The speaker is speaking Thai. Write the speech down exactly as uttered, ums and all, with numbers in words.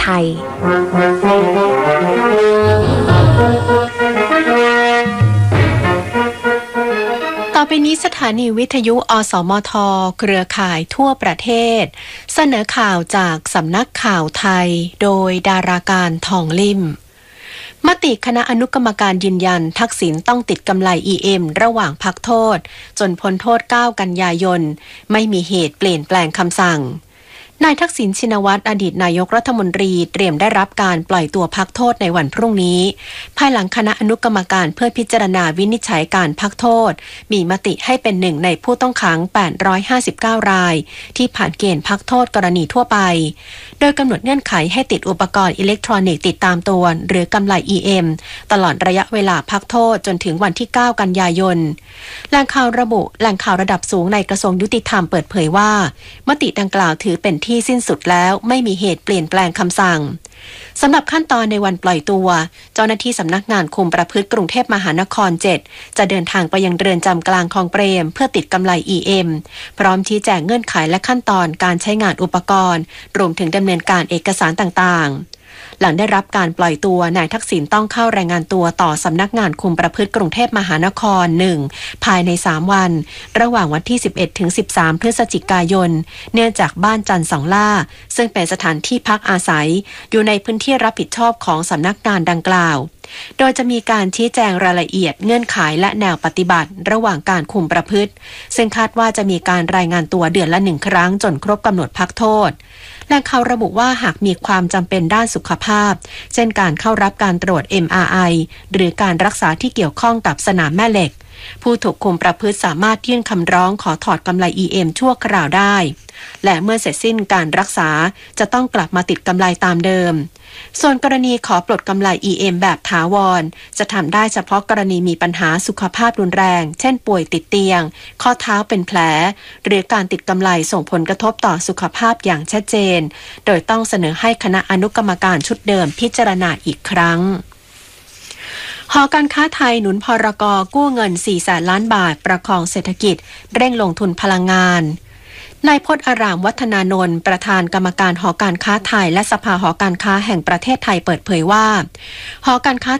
ไทยต่อไปนี้สถานีวิทยุอสมทเครือข่ายทั่วประเทศเสนอข่าวจากสำนักข่าวไทยโดยดาราการทองลิ่มมติคณะอนุกรรมการยืนยันทักษิณต้องติดกำไร อี เอ็ม ระหว่างพักโทษจนพ้นโทษเก้ากันยายนไม่มีเหตุเปลี่ยนแปลงคำสั่งนายทักษิณชินวัตรอดีตนายกรัฐมนตรีเตรียมได้รับการปล่อยตัวพักโทษในวันพรุ่งนี้ภายหลังคณะอนุกรรมการเพื่อพิจารณาวินิจฉัยการพักโทษมีมติให้เป็นหนึ่งในผู้ต้องขังแปดร้อยห้าสิบเก้ารายที่ผ่านเกณฑ์พักโทษกรณีทั่วไปโดยกำหนดเงื่อนไขให้ติดอุปกรณ์อิเล็กทรอนิกส์ติดตามตัวหรือกำไร อี เอ็ม ตลอดระยะเวลาพักโทษจนถึงวันที่เก้ากันยายนแหล่งข่าวระบุแหล่งข่าวระดับสูงในกระทรวงยุติธรรมเปิดเผยว่ามติดังกล่าวถือเป็นที่สิ้นสุดแล้วไม่มีเหตุเปลี่ยนแปลงคำสั่งสำหรับขั้นตอนในวันปล่อยตัวเจ้าหน้าที่สำนักงานคุมประพฤติกรุงเทพมหานครเจ็ดจะเดินทางไปยังเรือนจำกลางคลองเปรมเพื่อติดกำไร อี เอ็ม พร้อมชี้แจงเงื่อนไขและขั้นตอนการใช้งานอุปกรณ์รวมถึงดำเนินการเอกสารต่างๆหลังได้รับการปล่อยตัวนายทักษิณต้องเข้ารายงานตัวต่อสำนักงานคุมประพฤติกรุงเทพมหานครหนึ่งภายในสามวันระหว่างวันที่สิบเอ็ดถึงสิบสามพฤศจิกายนเนื่องจากบ้านจันทร์สองล่าซึ่งเป็นสถานที่พักอาศัยอยู่ในพื้นที่รับผิดชอบของสำนักงานดังกล่าวโดยจะมีการชี้แจงรายละเอียดเงื่อนไขและแนวปฏิบัติระหว่างการคุมประพฤติซึ่งคาดว่าจะมีการรายงานตัวเดือนละหนึ่งครั้งจนครบกำหนดพักโทษแหล่งข่าวระบุว่าหากมีความจำเป็นด้านสุขภาพเช่นการเข้ารับการตรวจ เอ็ม อาร์ ไอ หรือการรักษาที่เกี่ยวข้องกับสนามแม่เหล็กผู้ถูกคุมประพฤติสามารถยื่นคำร้องขอถอดกำไร อี เอ็ม ชั่วคราวได้และเมื่อเสร็จสิ้นการรักษาจะต้องกลับมาติดกำไรตามเดิมส่วนกรณีขอปลดกำไร อี เอ็ม แบบถาวรจะทำได้เฉพาะกรณีมีปัญหาสุขภาพรุนแรงเช่นป่วยติดเตียงข้อเท้าเป็นแผลหรือการติดกำไรส่งผลกระทบต่อสุขภาพอย่างชัดเจนโดยต้องเสนอให้คณะอนุกรรมการชุดเดิมพิจารณาอีกครั้งหอการค้าไทยหนุนพรก.กู้เงินสี่แสนล้านบาทประคองเศรษฐกิจเร่งลงทุนพลังงานนายพจน์อารามวัฒนานนท์ประธานกรรมการหอการค้าไทยและสภาหอการค้าแห่งประเทศไทยเปิดเผยว่าหอการค้า